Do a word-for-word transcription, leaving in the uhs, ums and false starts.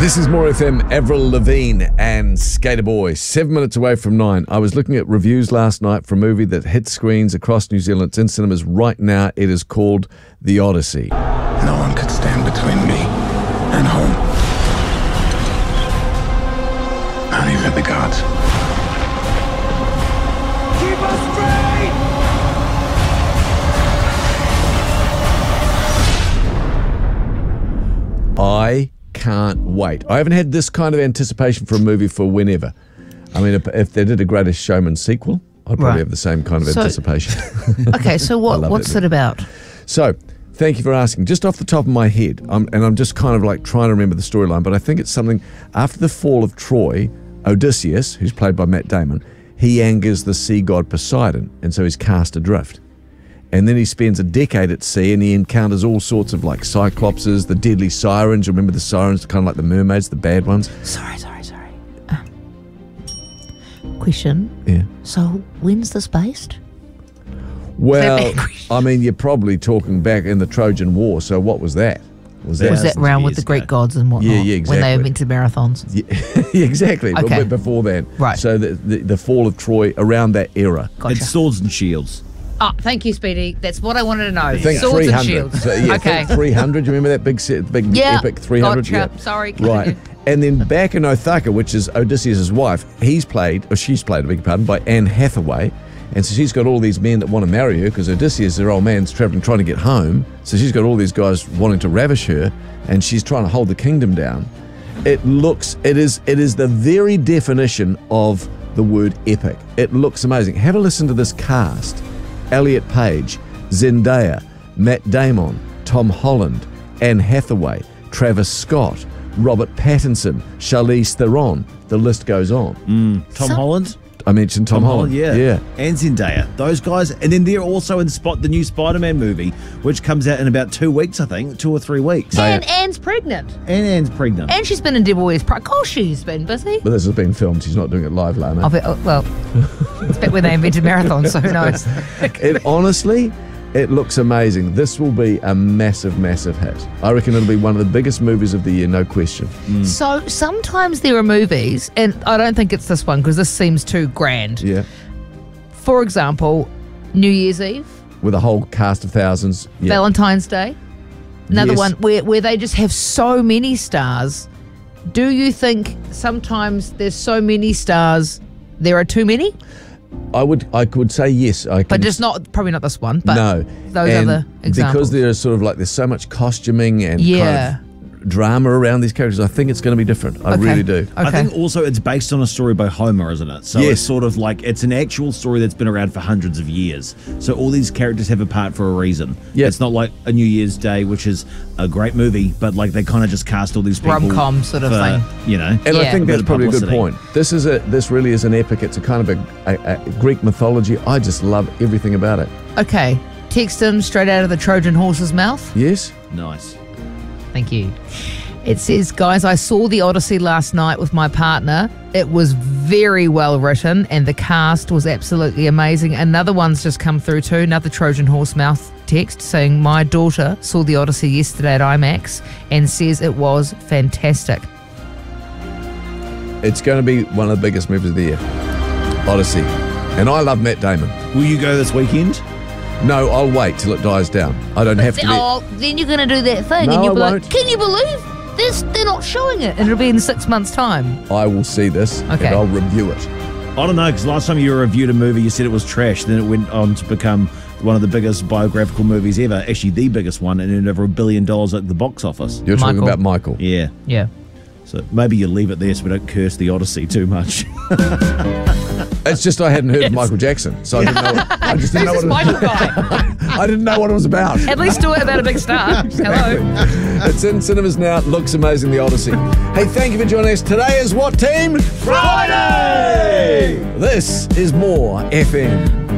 This is More F M, Avril Lavigne and Skater Boy. Seven minutes away from nine. I was looking at reviews last night for a movie that hit screens across New Zealand. It's in cinemas right now. It is called The Odyssey. No one could stand between me and home. Not even the gods. Keep us straight! I can't wait. I haven't had this kind of anticipation for a movie for whenever. I mean, if, if they did a Greatest Showman sequel, I'd probably Right. have the same kind of So- anticipation. Okay, so I what love what's it. it about? So, thank you for asking. Just off the top of my head, I'm, and I'm just kind of like trying to remember the storyline, but I think it's something after the fall of Troy, Odysseus, who's played by Matt Damon, he angers the sea god Poseidon, and so he's cast adrift. And then he spends a decade at sea and he encounters all sorts of like cyclopses, the deadly sirens. Remember the sirens, kind of like the mermaids, the bad ones? Sorry, sorry, sorry. Uh, question. Yeah. So when's this based? Well, bad question? I mean, you're probably talking back in the Trojan War, so what was that? Was that? Was that Thousands round of with the years Greek ago. gods and whatnot? Yeah, yeah, When they exactly. invented marathons. Yeah, exactly. But Okay. we're before then. Right. So the, the, the fall of Troy, around that era. Gotcha. It's swords and shields. Oh, thank you, Speedy. That's what I wanted to know. I think Swords three and hundred. shields. So, yeah, okay. think three hundred. You remember that big set, big Yeah, epic three hundred? gotcha. Sorry, Right. continue. And then back in Othaka, which is Odysseus' wife, he's played, or she's played, I beg your pardon, by Anne Hathaway. And so she's got all these men that want to marry her because Odysseus, her old man's traveling, trying to get home. So she's got all these guys wanting to ravish her, and she's trying to hold the kingdom down. It looks, it is, it is the very definition of the word epic. It looks amazing. Have a listen to this cast: Elliot Page, Zendaya, Matt Damon, Tom Holland, Anne Hathaway, Travis Scott, Robert Pattinson, Charlize Theron. The list goes on. Tom Some- Holland? I mentioned Tom, Holland. yeah. Yeah. And Zendaya. Those guys. And then they're also in Spot the new Spider-Man movie, which comes out in about two weeks, I think. Two or three weeks. And Anne's pregnant. And Anne's pregnant. And she's been in Devil Wears Prada. Of course she's been busy. But this has been filmed. She's not doing it live, Lana. I'll be, oh, well, it's back when they invented marathons, so who knows? It honestly, it looks amazing. This will be a massive, massive hit. I reckon it'll be one of the biggest movies of the year, no question. So sometimes there are movies, and I don't think it's this one because this seems too grand. Yeah. For example, New Year's Eve, With a whole cast of thousands. Yeah. Valentine's Day, another Yes. one where, where they just have so many stars. Do you think sometimes there's so many stars, there are too many? I would I could say yes. I can, But just not, probably not this one, but no. those And other examples. Because there's sort of like, there's so much costuming and Yeah. kind of drama around these characters, I think it's going to be different. I Okay. really do. Okay. I think also it's based on a story by Homer, isn't it? So Yes. it's sort of like it's an actual story that's been around for hundreds of years. So all these characters have a part for a reason. Yeah. It's not like a New Year's Day, which is a great movie, but like they kind of just cast all these people. Rom-com sort of for, thing. You know. And I Yeah. think A bit that's of probably a good publicity. point. This is a this really is an epic. It's a kind of a, a, a Greek mythology. I just love everything about it. Okay, text him straight out of the Trojan horse's mouth. Yes? Nice. Thank you. It says, guys, I saw The Odyssey last night with my partner. It was very well written and the cast was absolutely amazing. Another one's just come through too, another Trojan horse mouth text saying, my daughter saw The Odyssey yesterday at IMAX and says it was fantastic. It's going to be one of the biggest movies of the year. Odyssey. And I love Matt Damon. Will you go this weekend? No, I'll wait till it dies down. I don't have to be... Oh, then you're going to do that thing No, and you'll I be won't. like, can you believe this? They're not showing it. And it'll be in six months' time. I will see this Okay. and I'll review it. I don't know, because last time you reviewed a movie, you said it was trash. Then it went on to become one of the biggest biographical movies ever. Actually, the biggest one, and earned over a billion dollars at the box office. You're talking Michael. about Michael. Yeah. Yeah. So maybe you leave it there so we don't curse the Odyssey too much. It's just I hadn't heard of Michael Jackson, so I didn't know. What, I just didn't know Who's what this it Michael guy? I didn't know what it was about. At least do it about a big star. Hello. It's in cinemas now. It looks amazing, The Odyssey. Hey, thank you for joining us. Today is what, team? Friday! This is More F M.